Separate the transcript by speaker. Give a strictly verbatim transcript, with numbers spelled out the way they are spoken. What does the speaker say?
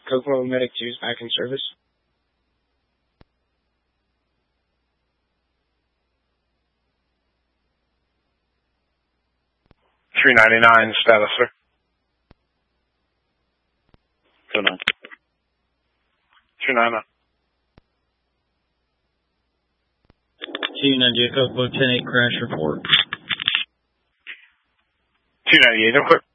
Speaker 1: Kokomo Medic two is back in service.
Speaker 2: three ninety-nine, status, sir.
Speaker 3: two nine.
Speaker 2: two ninety-nine.
Speaker 4: two ninety-eight, Kokomo ten eight, crash report.
Speaker 2: two ninety-eight, I'm clear.